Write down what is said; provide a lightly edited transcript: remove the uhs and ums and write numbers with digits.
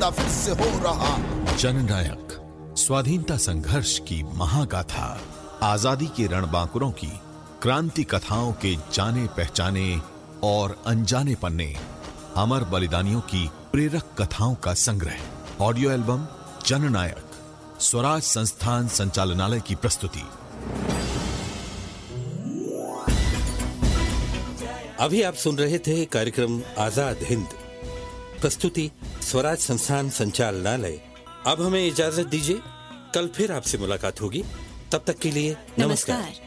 पैदा फिर से हो रहा। जननायक, स्वाधीनता संघर्ष की महागाथा, आजादी के रणबांकुरों की क्रांति कथाओं के जाने पहचाने और अनजाने पन्ने, अमर बलिदानियों की प्रेरक कथाओं का संग्रह। ऑडियो एल्बम जननायक, स्वराज संस्थान संचालनालय की प्रस्तुति। अभी आप सुन रहे थे कार्यक्रम आजाद हिंद, प्रस्तुति स्वराज संस्थान संचालनालय। अब हमें इजाजत दीजिए, कल फिर आपसे मुलाकात होगी। तब तक के लिए नमस्कार।